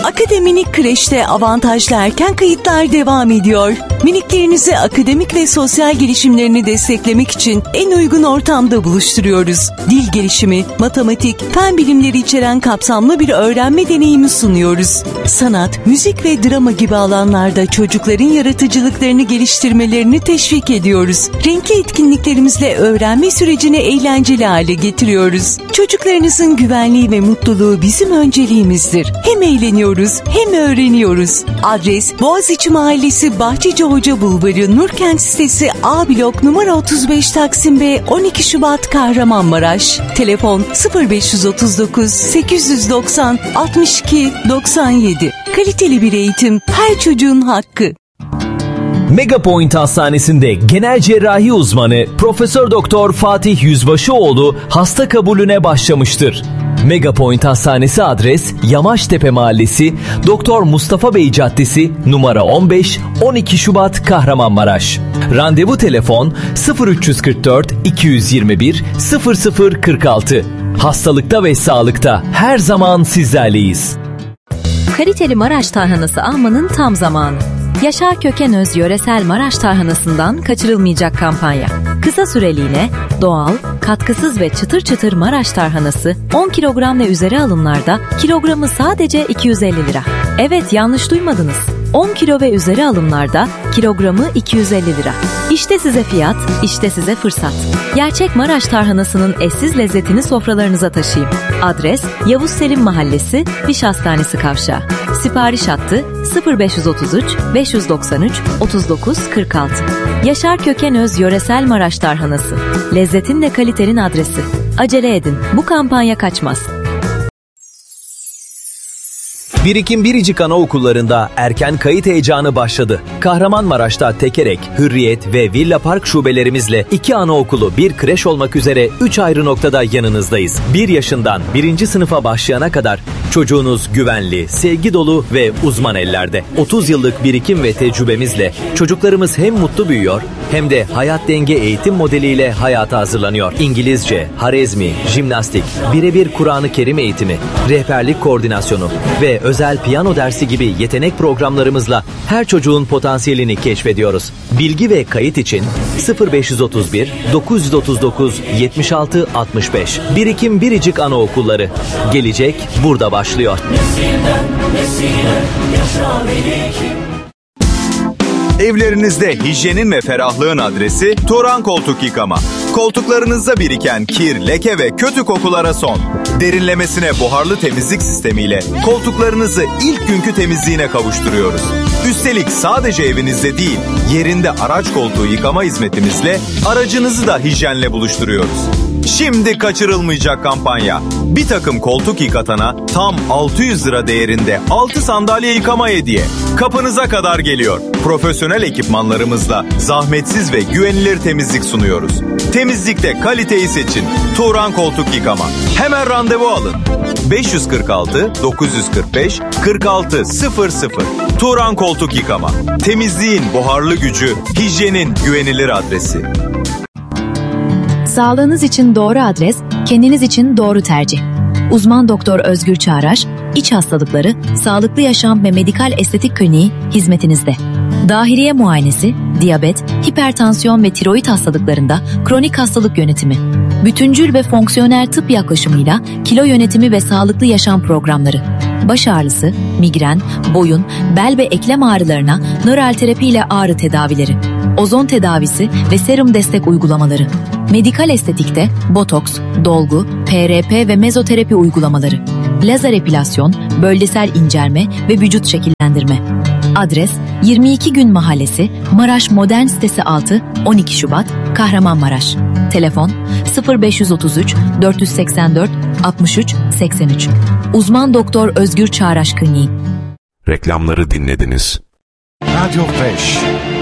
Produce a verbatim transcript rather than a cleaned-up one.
Akademik Kreş'te avantajlı erken kayıtlar devam ediyor. Miniklerinizi akademik ve sosyal gelişimlerini desteklemek için en uygun ortamda buluşturuyoruz. Dil gelişimi, matematik, fen bilimleri içeren kapsamlı bir öğrenme deneyimi sunuyoruz. Sanat, müzik ve drama gibi alanlarda çocukların yaratıcılıklarını geliştirmelerini teşvik ediyoruz. Renkli etkinliklerimizle öğrenme sürecini eğlenceli hale getiriyoruz. Çocuklarınızın güvenliği ve mutluluğu bizim önceliğimizdir. Hem eğleniyoruz hem öğreniyoruz. Adres Boğaziçi Mahallesi Bahçeci Hoca Bulvarı Nurkent sitesi A blok numara otuz beş Taksim B on iki Şubat Kahramanmaraş. Telefon sıfır beş otuz dokuz sekiz yüz doksan altmış iki doksan yedi. Kaliteli bir eğitim her çocuğun hakkı. Megapoint Hastanesi'nde genel cerrahi uzmanı Profesör Doktor Fatih Yüzbaşıoğlu hasta kabulüne başlamıştır. Megapoint Hastanesi adres Yamaçtepe Mahallesi, Doktor Mustafa Bey Caddesi, numara on beş on iki Şubat Kahramanmaraş. Randevu telefon sıfır üç kırk dört iki yüz yirmi bir sıfır sıfır kırk altı. Hastalıkta ve sağlıkta her zaman sizlerleyiz. Kaliteli Maraş tarhanası almanın tam zamanı. Yaşar Kökenöz yöresel Maraş tarhanasından kaçırılmayacak kampanya. Kısa süreliğine doğal, katkısız ve çıtır çıtır Maraş tarhanası on kilogram ve üzeri alımlarda kilogramı sadece iki yüz elli lira. Evet, yanlış duymadınız. on kilo ve üzeri alımlarda kilogramı iki yüz elli lira. İşte size fiyat, işte size fırsat. Gerçek Maraş tarhanasının eşsiz lezzetini sofralarınıza taşıyayım. Adres Yavuz Selim Mahallesi, Diş Hastanesi Kavşağı. Sipariş hattı sıfır beş otuz üç beş doksan üç otuz dokuz kırk altı. Yaşar Kökenöz yöresel Maraş tarhanası. Lezzetin ve kalitenin adresi. Acele edin, bu kampanya kaçmaz. Birikim Biricik Anaokullarında erken kayıt heyecanı başladı. Kahramanmaraş'ta Tekerek, Hürriyet ve Villa Park şubelerimizle iki anaokulu, bir kreş olmak üzere üç ayrı noktada yanınızdayız. bir yaşından birinci sınıfa başlayana kadar çocuğunuz güvenli, sevgi dolu ve uzman ellerde. otuz yıllık birikim ve tecrübemizle çocuklarımız hem mutlu büyüyor hem de hayat denge eğitim modeliyle hayata hazırlanıyor. İngilizce, Harezmi, jimnastik, birebir Kur'an-ı Kerim eğitimi, rehberlik koordinasyonu ve özel piyano dersi gibi yetenek programlarımızla her çocuğun potansiyelini keşfediyoruz. Bilgi ve kayıt için sıfır beş otuz bir dokuz otuz dokuz yetmiş altı altmış beş. Birikim Biricik Anaokulları. Gelecek burada başlıyor. Nesilden nesile yaşa birikim. Evlerinizde hijyenin ve ferahlığın adresi Turan Koltuk Yıkama. Koltuklarınızda biriken kir, leke ve kötü kokulara son. Derinlemesine buharlı temizlik sistemiyle koltuklarınızı ilk günkü temizliğine kavuşturuyoruz. Üstelik sadece evinizde değil, yerinde araç koltuğu yıkama hizmetimizle aracınızı da hijyenle buluşturuyoruz. Şimdi kaçırılmayacak kampanya. Bir takım koltuk yıkatana tam altı yüz lira değerinde altı sandalye yıkama hediye. Kapınıza kadar geliyor. Profesyonel ekipmanlarımızla zahmetsiz ve güvenilir temizlik sunuyoruz. Temizlikte kaliteyi seçin. Turan Koltuk Yıkama. Hemen randevu alın. beş yüz kırk altı dokuz yüz kırk beş kırk altı sıfır sıfır. Turan Koltuk Yıkama. Temizliğin buharlı gücü, hijyenin güvenilir adresi. Sağlığınız için doğru adres, kendiniz için doğru tercih. Uzman Doktor Özgür Çağraş, İç Hastalıkları, Sağlıklı Yaşam ve Medikal Estetik Kliniği hizmetinizde. Dahiliye muayenesi, diyabet, hipertansiyon ve tiroid hastalıklarında kronik hastalık yönetimi. Bütüncül ve fonksiyonel tıp yaklaşımıyla kilo yönetimi ve sağlıklı yaşam programları. Baş ağrısı, migren, boyun, bel ve eklem ağrılarına nöral terapi ile ağrı tedavileri. Ozon tedavisi ve serum destek uygulamaları. Medikal estetikte botoks, dolgu, P R P ve mezoterapi uygulamaları. Lazer epilasyon, bölgesel incelme ve vücut şekillendirme. Adres yirmi iki Gün Mahallesi, Maraş Modern Sitesi altı, on iki Şubat, Kahramanmaraş. Telefon sıfır beş otuz üç dört seksen dört altmış üç seksen üç. Uzman Doktor Özgür Çağraş Kliniği. Reklamları dinlediniz. Radyo beş